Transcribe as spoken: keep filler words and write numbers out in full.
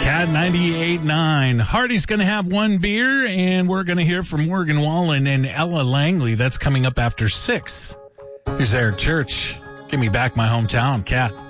Cat ninety-eight point nine. Hardy's going to have one beer, and we're going to hear from Morgan Wallen and Ella Langley. That's coming up after six. Here's Eric Church. Give me back my hometown, Cat.